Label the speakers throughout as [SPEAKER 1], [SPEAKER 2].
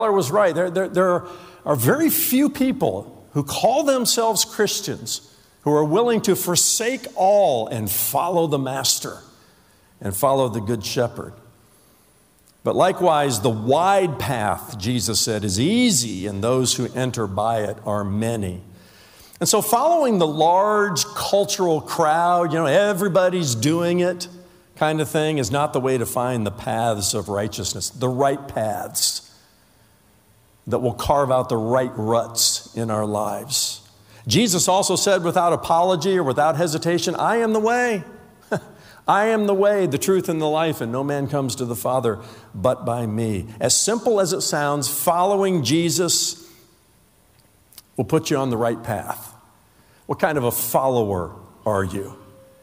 [SPEAKER 1] was right. There are very few people who call themselves Christians who are willing to forsake all and follow the Master and follow the Good Shepherd. But likewise, the wide path, Jesus said, is easy, and those who enter by it are many. And so following the large cultural crowd, everybody's doing it kind of thing, is not the way to find the paths of righteousness, the right paths that will carve out the right ruts in our lives. Jesus also said without apology or without hesitation, I am the way. I am the way, the truth, and the life, and no man comes to the Father but by me. As simple as it sounds, following Jesus will put you on the right path. What kind of a follower are you?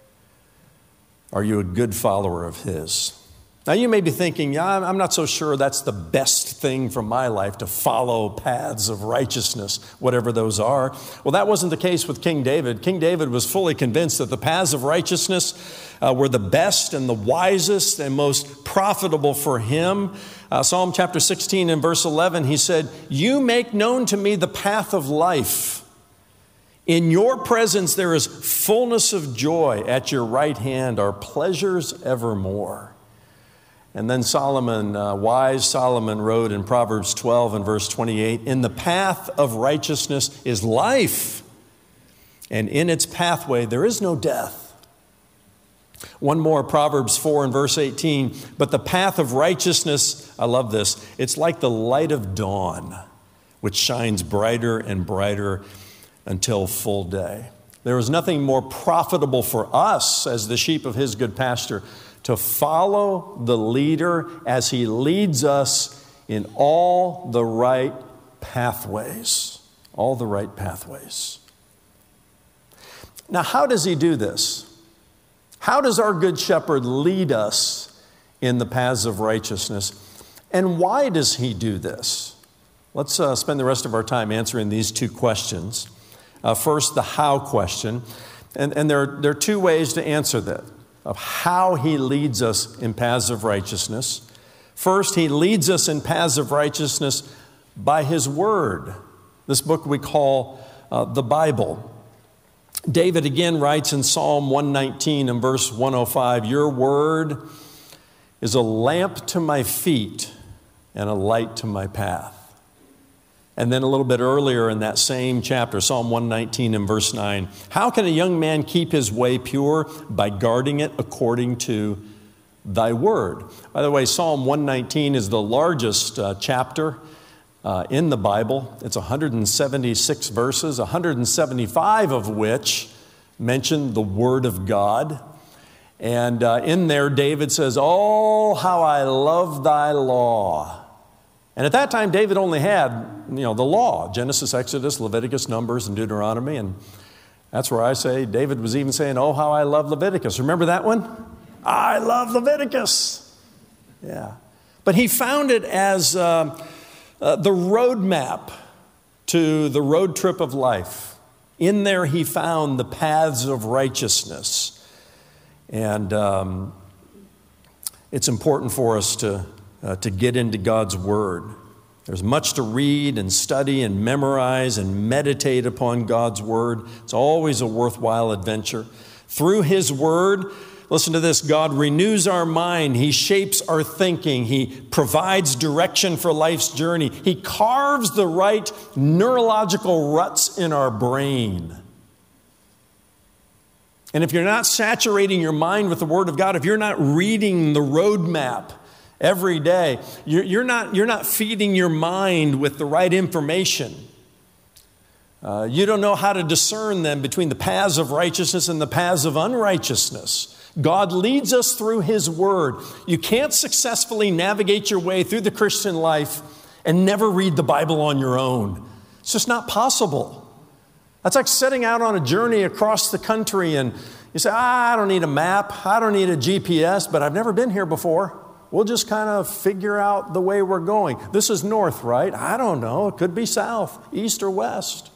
[SPEAKER 1] Are you a good follower of His? Now you may be thinking, I'm not so sure that's the best thing for my life, to follow paths of righteousness, whatever those are. Well, that wasn't the case with King David. King David was fully convinced that the paths of righteousness were the best and the wisest and most profitable for him. Psalm chapter 16 and verse 11, he said, you make known to me the path of life. In your presence there is fullness of joy. At your right hand are pleasures evermore. And then Solomon, wise Solomon, wrote in Proverbs 12 and verse 28, in the path of righteousness is life, and in its pathway there is no death. One more, Proverbs 4 and verse 18, but the path of righteousness, I love this, it's like the light of dawn, which shines brighter and brighter until full day. There is nothing more profitable for us as the sheep of His good pasture to follow the leader as he leads us in all the right pathways. All the right pathways. Now, how does he do this? How does our Good Shepherd lead us in the paths of righteousness? And why does he do this? Let's spend the rest of our time answering these two questions. First, the how question. And there are two ways to answer that, of how he leads us in paths of righteousness. First, he leads us in paths of righteousness by his word. This book we call the Bible. David again writes in Psalm 119 and verse 105, your word is a lamp to my feet and a light to my path. And then a little bit earlier in that same chapter, Psalm 119 and verse 9, how can a young man keep his way pure? By guarding it according to thy word. By the way, Psalm 119 is the largest chapter in the Bible. It's 176 verses, 175 of which mention the word of God. And in there, David says, oh, how I love thy law. And at that time, David only had, the law, Genesis, Exodus, Leviticus, Numbers, and Deuteronomy. And that's where I say, David was even saying, oh, how I love Leviticus. Remember that one? I love Leviticus. Yeah. But he found it as the roadmap to the road trip of life. In there, he found the paths of righteousness. And it's important for us to get into God's Word. There's much to read and study and memorize and meditate upon God's Word. It's always a worthwhile adventure. Through His Word, listen to this, God renews our mind. He shapes our thinking. He provides direction for life's journey. He carves the right neurological ruts in our brain. And if you're not saturating your mind with the Word of God, if you're not reading the roadmap every day, you're not feeding your mind with the right information. You don't know how to discern them between the paths of righteousness and the paths of unrighteousness. God leads us through His Word. You can't successfully navigate your way through the Christian life and never read the Bible on your own. It's just not possible. That's like setting out on a journey across the country and you say, I don't need a map, I don't need a GPS, but I've never been here before. We'll just kind of figure out the way we're going. This is north, right? I don't know. It could be south, east, or west.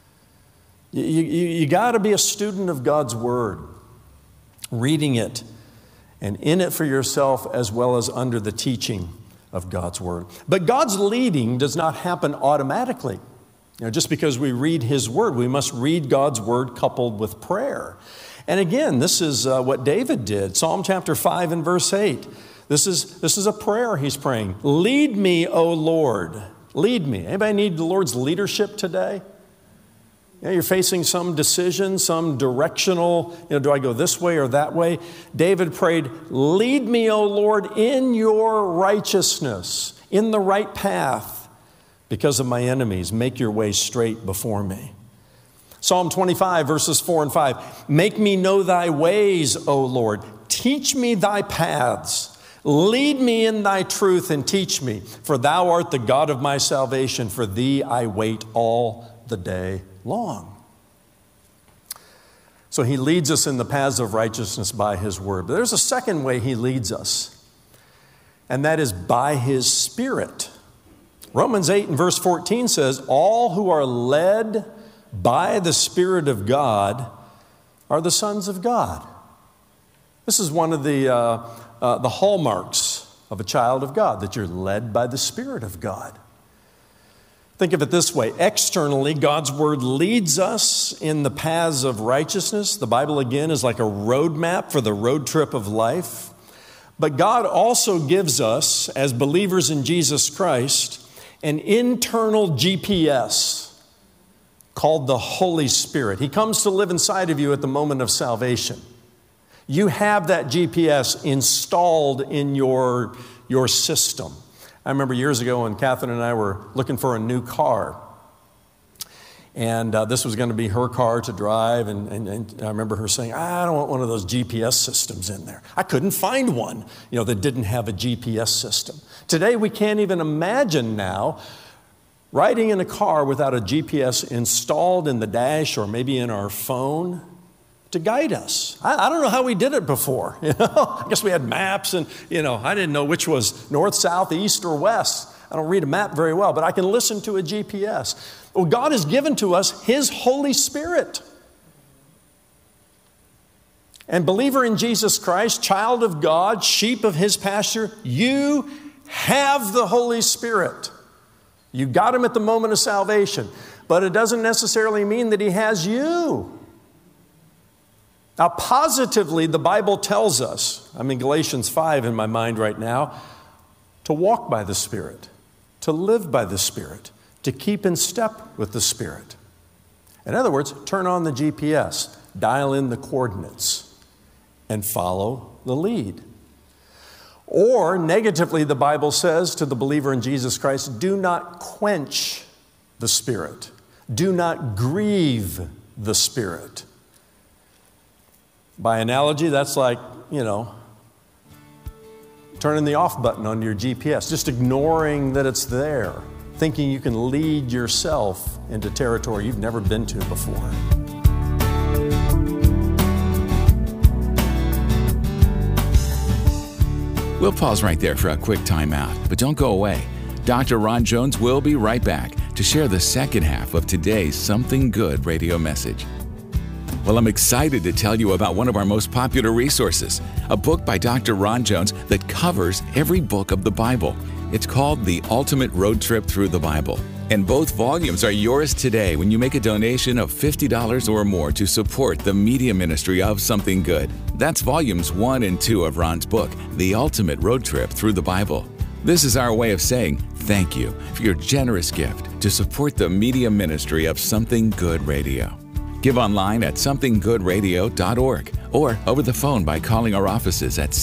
[SPEAKER 1] You got to be a student of God's Word, reading it and in it for yourself as well as under the teaching of God's Word. But God's leading does not happen automatically. Just because we read His Word, we must read God's Word coupled with prayer. And again, this is what David did. Psalm chapter 5 and verse 8. This is a prayer he's praying. Lead me, O Lord. Lead me. Anybody need the Lord's leadership today? You're facing some decision, some directional, do I go this way or that way? David prayed, lead me, O Lord, in your righteousness, in the right path, because of my enemies. Make your way straight before me. Psalm 25, verses 4 and 5. Make me know thy ways, O Lord. Teach me thy paths. Lead me in thy truth and teach me, for thou art the God of my salvation. For thee I wait all the day long. So he leads us in the paths of righteousness by his word. But there's a second way he leads us, and that is by his Spirit. Romans 8 and verse 14 says, all who are led by the Spirit of God are the sons of God. This is one of the hallmarks of a child of God, that you're led by the Spirit of God. Think of it this way. Externally, God's Word leads us in the paths of righteousness. The Bible, again, is like a roadmap for the road trip of life. But God also gives us, as believers in Jesus Christ, an internal GPS called the Holy Spirit. He comes to live inside of you at the moment of salvation. You have that GPS installed in your system. I remember years ago when Catherine and I were looking for a new car. And this was going to be her car to drive. And I remember her saying, I don't want one of those GPS systems in there. I couldn't find one, that didn't have a GPS system. Today, we can't even imagine now riding in a car without a GPS installed in the dash or maybe in our phone to guide us. I don't know how we did it before. I guess we had maps and, I didn't know which was north, south, east, or west. I don't read a map very well, but I can listen to a GPS. Well, God has given to us His Holy Spirit. And believer in Jesus Christ, child of God, sheep of His pasture, you have the Holy Spirit. You got Him at the moment of salvation, but it doesn't necessarily mean that He has you. Now, positively, the Bible tells us, I'm in Galatians 5 in my mind right now, to walk by the Spirit, to live by the Spirit, to keep in step with the Spirit. In other words, turn on the GPS, dial in the coordinates, and follow the lead. Or, negatively, the Bible says to the believer in Jesus Christ, do not quench the Spirit. Do not grieve the Spirit. By analogy, that's like, turning the off button on your GPS, just ignoring that it's there, thinking you can lead yourself into territory you've never been to before.
[SPEAKER 2] We'll pause right there for a quick timeout, but don't go away. Dr. Ron Jones will be right back to share the second half of today's Something Good radio message. Well, I'm excited to tell you about one of our most popular resources, a book by Dr. Ron Jones that covers every book of the Bible. It's called The Ultimate Road Trip Through the Bible. And both volumes are yours today when you make a donation of $50 or more to support the media ministry of Something Good. That's volumes 1 and 2 of Ron's book, The Ultimate Road Trip Through the Bible. This is our way of saying thank you for your generous gift to support the media ministry of Something Good Radio. Give online at somethinggoodradio.org or over the phone by calling our offices at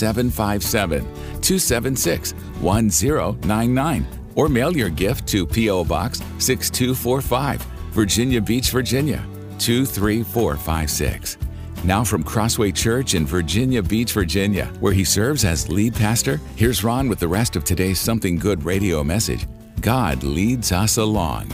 [SPEAKER 2] 757-276-1099 or mail your gift to P.O. Box 6245, Virginia Beach, Virginia 23456. Now from Crossway Church in Virginia Beach, Virginia, where he serves as lead pastor, here's Ron with the rest of today's Something Good radio message. God leads us along.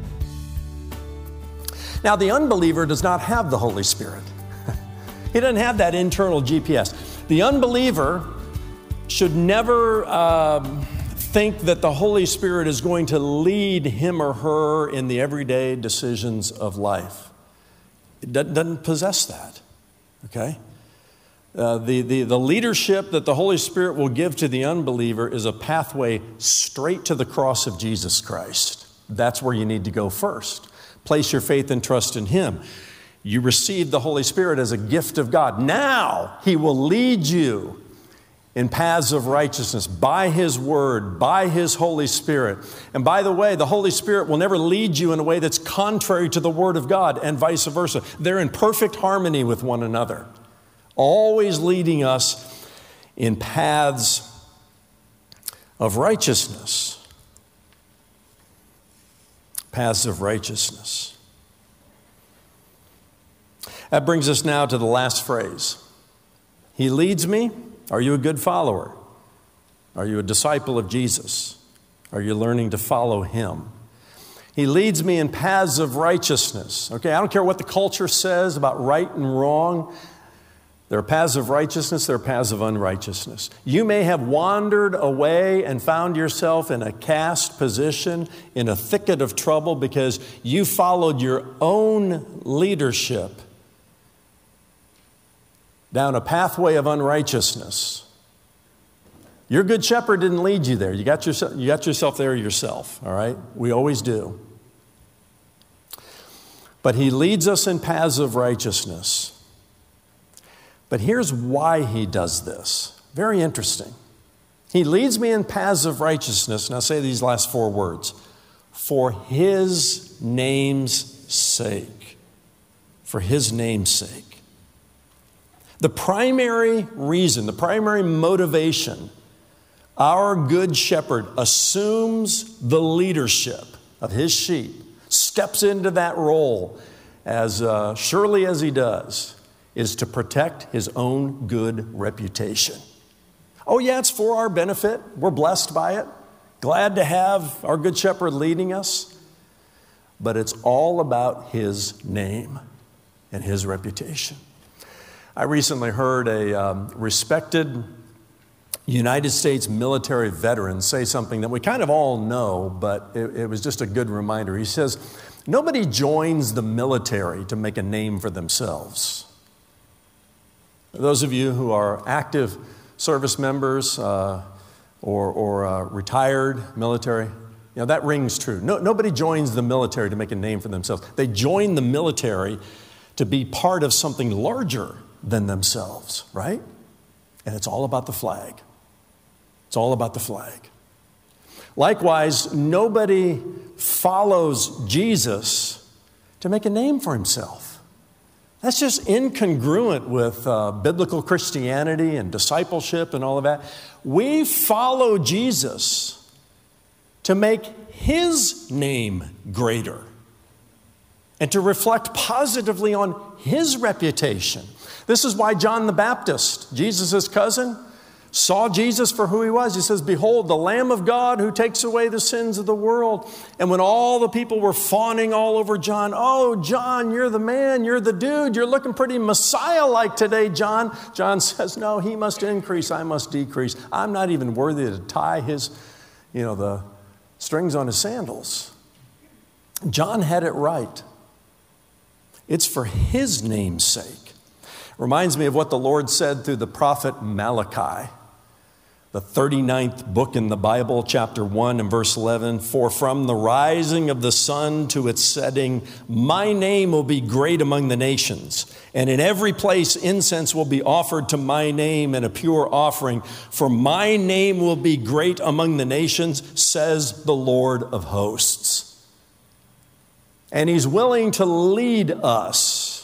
[SPEAKER 1] Now, the unbeliever does not have the Holy Spirit. He doesn't have that internal GPS. The unbeliever should never think that the Holy Spirit is going to lead him or her in the everyday decisions of life. It doesn't possess that, okay? The leadership that the Holy Spirit will give to the unbeliever is a pathway straight to the cross of Jesus Christ. That's where you need to go first. Place your faith and trust in Him. You receive the Holy Spirit as a gift of God. Now He will lead you in paths of righteousness by His Word, by His Holy Spirit. And by the way, the Holy Spirit will never lead you in a way that's contrary to the Word of God, and vice versa. They're in perfect harmony with one another, always leading us in paths of righteousness. Paths of righteousness. That brings us now to the last phrase. He leads me. Are you a good follower? Are you a disciple of Jesus? Are you learning to follow Him? He leads me in paths of righteousness. Okay, I don't care what the culture says about right and wrong. There are paths of righteousness, there are paths of unrighteousness. You may have wandered away and found yourself in a cast position, in a thicket of trouble, because you followed your own leadership down a pathway of unrighteousness. Your good shepherd didn't lead you there. You got yourself there yourself, all right? We always do. But He leads us in paths of righteousness. But here's why He does this. Very interesting. He leads me in paths of righteousness, and I'll say these last 4 words, for His name's sake. For His name's sake. The primary reason, the primary motivation, our good shepherd assumes the leadership of his sheep, steps into that role as surely as he does, is to protect his own good reputation. Oh yeah, it's for our benefit. We're blessed by it. Glad to have our good shepherd leading us. But it's all about his name and his reputation. I recently heard a respected United States military veteran say something that we kind of all know, but it was just a good reminder. He says, nobody joins the military to make a name for themselves. Those of you who are active service members or retired military, that rings true. Nobody joins the military to make a name for themselves. They join the military to be part of something larger than themselves, right? And it's all about the flag. It's all about the flag. Likewise, nobody follows Jesus to make a name for himself. That's just incongruent with biblical Christianity and discipleship and all of that. We follow Jesus to make His name greater and to reflect positively on His reputation. This is why John the Baptist, Jesus' cousin, saw Jesus for who He was. He says, behold, the Lamb of God who takes away the sins of the world. And when all the people were fawning all over John, oh, John, you're the man, you're the dude, you're looking pretty Messiah-like today, John. John says, no, he must increase, I must decrease. I'm not even worthy to tie his, the strings on his sandals. John had it right. It's for His name's sake. Reminds me of what the Lord said through the prophet Malachi, the 39th book in the Bible, chapter 1 and verse 11. For from the rising of the sun to its setting, my name will be great among the nations. And in every place incense will be offered to my name and a pure offering. For my name will be great among the nations, says the Lord of hosts. And He's willing to lead us.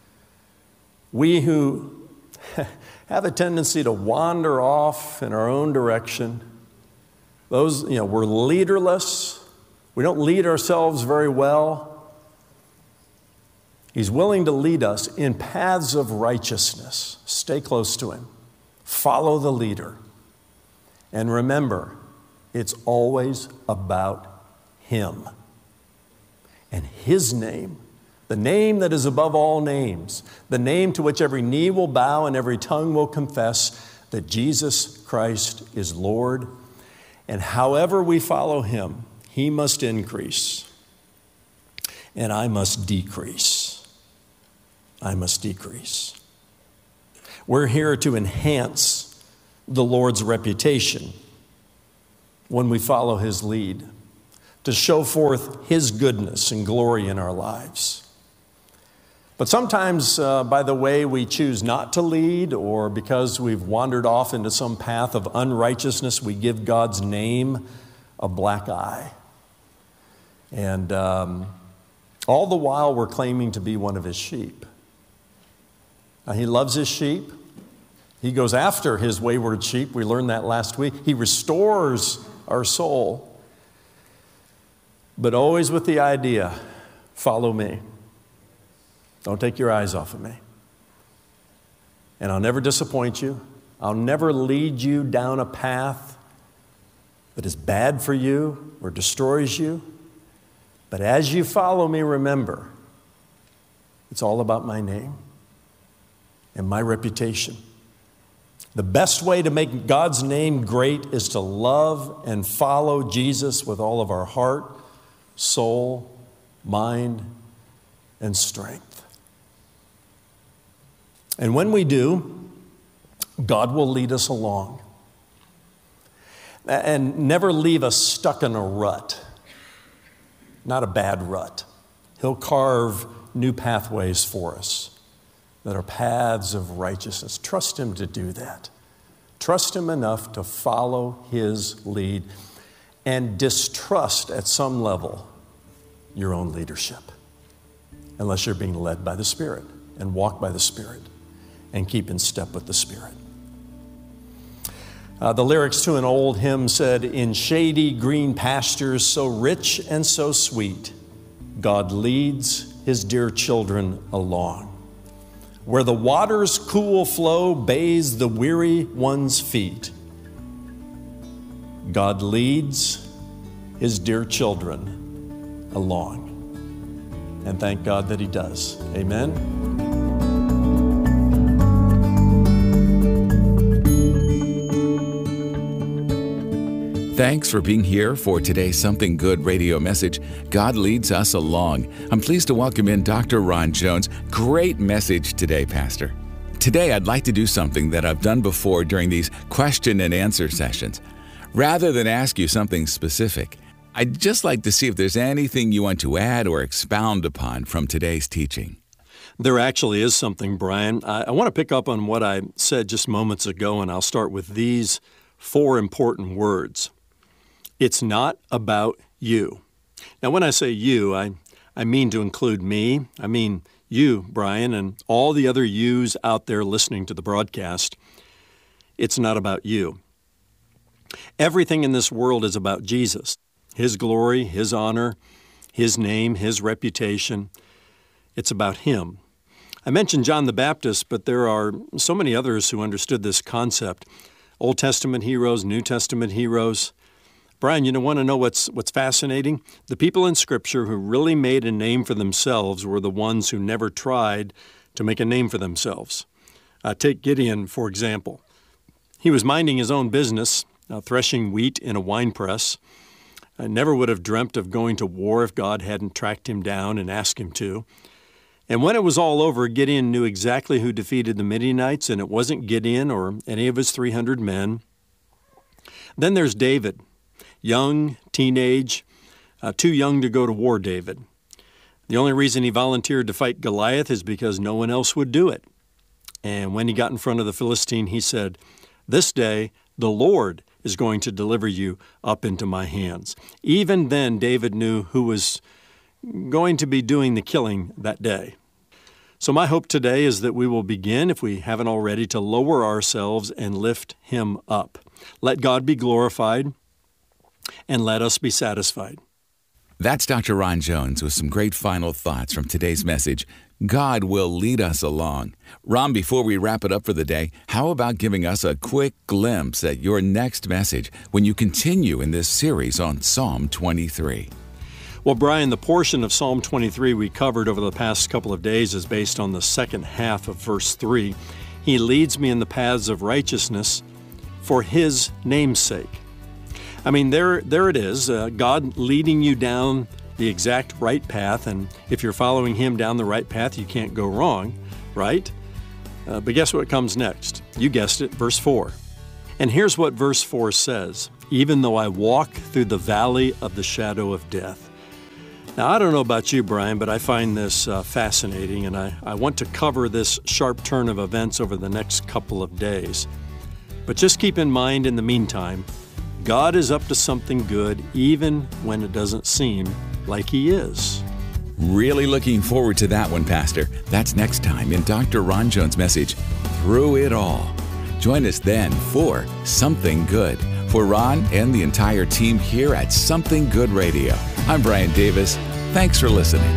[SPEAKER 1] We who have a tendency to wander off in our own direction, those, we're leaderless. We don't lead ourselves very well. He's willing to lead us in paths of righteousness. Stay close to Him. Follow the leader. And remember, it's always about Him. And His name, the name that is above all names, the name to which every knee will bow and every tongue will confess that Jesus Christ is Lord. And however we follow Him, He must increase and I must decrease. I must decrease. We're here to enhance the Lord's reputation when we follow His lead, to show forth His goodness and glory in our lives. But sometimes, by the way we choose not to lead, or because we've wandered off into some path of unrighteousness, we give God's name a black eye. And all the while we're claiming to be one of His sheep. Now, He loves His sheep. He goes after His wayward sheep. We learned that last week. He restores our soul. But always with the idea, follow me. Don't take your eyes off of me. And I'll never disappoint you. I'll never lead you down a path that is bad for you or destroys you. But as you follow me, remember, it's all about my name and my reputation. The best way to make God's name great is to love and follow Jesus with all of our heart, soul, mind, and strength. And when we do, God will lead us along and never leave us stuck in a rut, not a bad rut. He'll carve new pathways for us that are paths of righteousness. Trust Him to do that. Trust Him enough to follow His lead and distrust at some level your own leadership, unless you're being led by the Spirit, and walk by the Spirit and keep in step with the Spirit. The lyrics to an old hymn said, "In shady green pastures so rich and so sweet, God leads His dear children along. Where the water's cool flow bathes the weary one's feet, God leads His dear children along." And thank God that He does. Amen.
[SPEAKER 2] Thanks for being here for today's Something Good radio message, God Leads Us Along. I'm pleased to welcome in Dr. Ron Jones. Great message today, Pastor. Today, I'd like to do something that I've done before during these question and answer sessions. Rather than ask you something specific, I'd just like to see if there's anything you want to add or expound upon from today's teaching.
[SPEAKER 1] There actually is something, Brian. I want to pick up on what I said just moments ago, and I'll start with these 4 important words. It's not about you. Now, when I say you, I mean to include me. I mean you, Brian, and all the other yous out there listening to the broadcast. It's not about you. Everything in this world is about Jesus, His glory, His honor, His name, His reputation. It's about Him. I mentioned John the Baptist, but there are so many others who understood this concept. Old Testament heroes, New Testament heroes. Brian, you want to know what's fascinating? The people in Scripture who really made a name for themselves were the ones who never tried to make a name for themselves. Take Gideon, for example. He was minding his own business, threshing wheat in a wine press. I never would have dreamt of going to war if God hadn't tracked him down and asked him to. And when it was all over, Gideon knew exactly who defeated the Midianites, and it wasn't Gideon or any of his 300 men. Then there's David. Young, teenage, too young to go to war, David. The only reason he volunteered to fight Goliath is because no one else would do it. And when he got in front of the Philistine, he said, "This day the Lord is going to deliver you up into my hands." Even then, David knew who was going to be doing the killing that day. So my hope today is that we will begin, if we haven't already, to lower ourselves and lift Him up. Let God be glorified, and let us be satisfied.
[SPEAKER 2] That's Dr. Ron Jones with some great final thoughts from today's message, God Will Lead Us Along. Ron, before we wrap it up for the day, how about giving us a quick glimpse at your next message when you continue in this series on Psalm 23?
[SPEAKER 1] Well, Brian, the portion of Psalm 23 we covered over the past couple of days is based on the second half of verse 3. He leads me in the paths of righteousness for His name's sake. I mean, there it is, God leading you down the exact right path, and if you're following Him down the right path, you can't go wrong, right? But guess what comes next? You guessed it, verse 4. And here's what verse 4 says: even though I walk through the valley of the shadow of death. Now, I don't know about you, Brian, but I find this fascinating, and I want to cover this sharp turn of events over the next couple of days. But just keep in mind, in the meantime, God is up to something good, even when it doesn't seem like He is.
[SPEAKER 2] Really looking forward to that one, Pastor. That's next time in Dr. Ron Jones' message, Through It All. Join us then for Something Good. For Ron and the entire team here at Something Good Radio, I'm Brian Davis. Thanks for listening.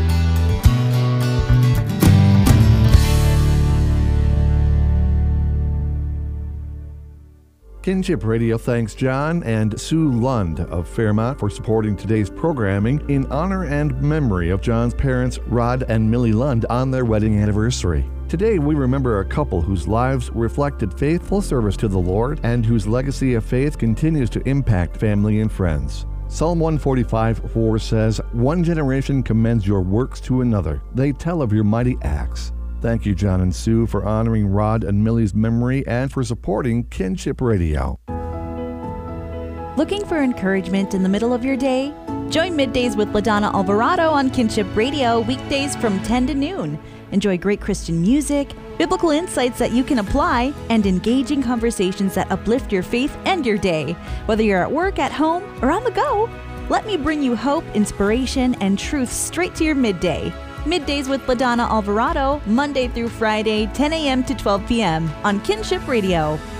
[SPEAKER 3] Kinship Radio thanks John and Sue Lund of Fairmont for supporting today's programming in honor and memory of John's parents, Rod and Millie Lund, on their wedding anniversary. Today, we remember a couple whose lives reflected faithful service to the Lord and whose legacy of faith continues to impact family and friends. Psalm 145:4 says, "One generation commends your works to another. They tell of your mighty acts." Thank you, John and Sue, for honoring Rod and Millie's memory and for supporting Kinship Radio.
[SPEAKER 4] Looking for encouragement in the middle of your day? Join Middays with LaDonna Alvarado on Kinship Radio weekdays from 10 to noon. Enjoy great Christian music, biblical insights that you can apply, and engaging conversations that uplift your faith and your day. Whether you're at work, at home, or on the go, let me bring you hope, inspiration, and truth straight to your midday. Middays with LaDonna Alvarado, Monday through Friday, 10 a.m. to 12 p.m. on Kinship Radio.